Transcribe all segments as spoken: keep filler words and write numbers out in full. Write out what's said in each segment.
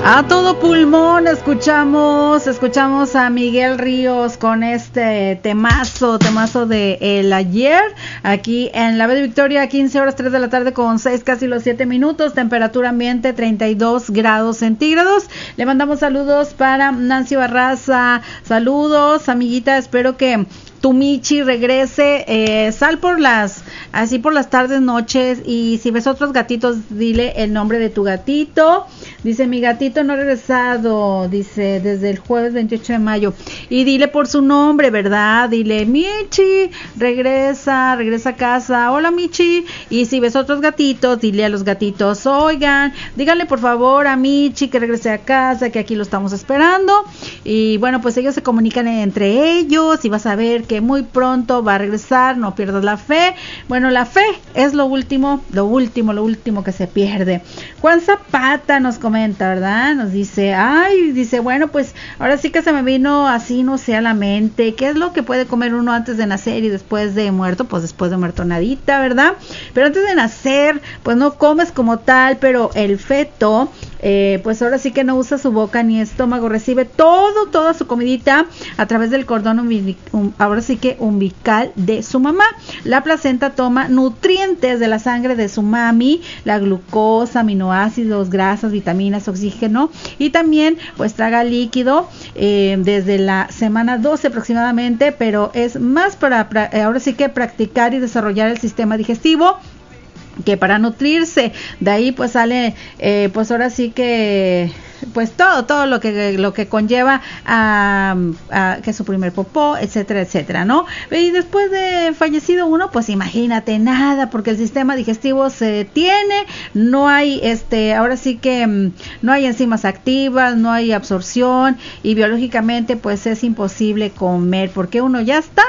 A todo pulmón escuchamos, escuchamos a Miguel Ríos con este temazo, temazo de El Ayer, aquí en la Bella Victoria, quince horas tres de la tarde con seis, casi los siete minutos, temperatura ambiente treinta y dos grados centígrados. Le mandamos saludos para Nancy Barraza, saludos amiguita, espero que tu Michi regrese, eh, sal por las, así por las tardes, noches, y si ves otros gatitos, dile el nombre de tu gatito. Dice, mi gatito no ha regresado, dice, desde el jueves veintiocho de mayo, y dile por su nombre, ¿verdad? Dile, Michi, regresa, regresa a casa, hola Michi, y si ves otros gatitos, dile a los gatitos, oigan, díganle por favor a Michi que regrese a casa, que aquí lo estamos esperando, y bueno, pues ellos se comunican entre ellos, y vas a ver que muy pronto va a regresar, no pierdas la fe. Bueno, la fe es lo último, lo último, lo último que se pierde. Juan Zapata nos comenta, ¿verdad? Nos dice, ay, dice, bueno, pues ahora sí que se me vino así, no sé, a la mente, ¿qué es lo que puede comer uno antes de nacer y después de muerto? Pues después de muerto nadita, ¿verdad? Pero antes de nacer, pues no comes como tal, pero el feto, eh, pues ahora sí que no usa su boca ni estómago, recibe todo, toda su comidita a través del cordón umbilical, ahora sí que umbilical de su mamá. La placenta toma nutrientes de la sangre de su mami, la glucosa, aminoácidos, grasas, vitaminas, oxígeno, y también pues traga líquido eh, desde la semana doce aproximadamente, pero es más para, para ahora sí que practicar y desarrollar el sistema digestivo que para nutrirse. De ahí pues sale eh, pues ahora sí que pues todo, todo lo que lo que conlleva a, a que su primer popó, etcétera, etcétera, ¿no? Y después de fallecido uno, pues imagínate, nada, porque el sistema digestivo se tiene, no hay este, ahora sí que no hay enzimas activas, no hay absorción, y biológicamente pues es imposible comer, porque uno ya está,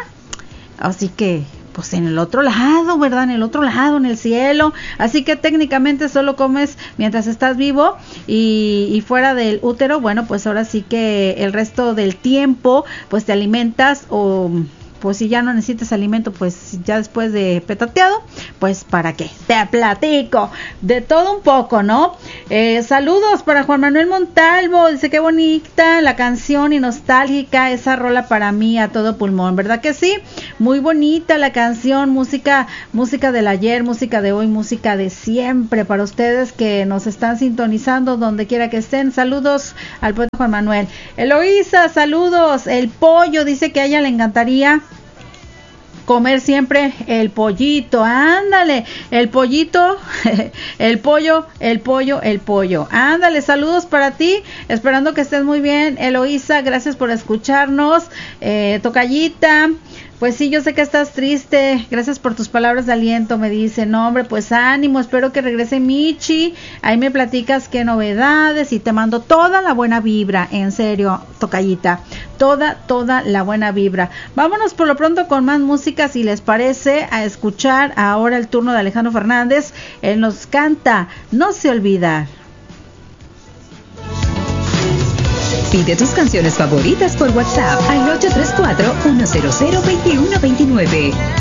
así que pues en el otro lado, ¿verdad? En el otro lado, en el cielo. Así que técnicamente solo comes mientras estás vivo y, y fuera del útero, bueno, pues ahora sí que el resto del tiempo, pues te alimentas o... pues si ya no necesitas alimento, pues ya después de petateado, pues ¿para qué? Te platico de todo un poco, ¿no? Eh, saludos para Juan Manuel Montalvo, dice qué bonita la canción y nostálgica esa rola para mí a todo pulmón, ¿verdad que sí? Muy bonita la canción, música, música del ayer, música de hoy, música de siempre para ustedes que nos están sintonizando donde quiera que estén. Saludos al poeta Juan Manuel. Eloísa, saludos. El pollo, dice que a ella le encantaría comer siempre el pollito, ándale, el pollito, el pollo, el pollo, el pollo, ándale, saludos para ti, esperando que estés muy bien, Eloísa, gracias por escucharnos, eh, tocallita. Pues sí, yo sé que estás triste, gracias por tus palabras de aliento, me dice, no hombre, pues ánimo, espero que regrese Michi, ahí me platicas qué novedades y te mando toda la buena vibra, en serio, tocallita, toda, toda la buena vibra. Vámonos por lo pronto con más música, si les parece, a escuchar ahora el turno de Alejandro Fernández, él nos canta, No sé olvidar. Pide tus canciones favoritas por WhatsApp al ocho tres cuatro, uno cero cero, dos uno dos nueve.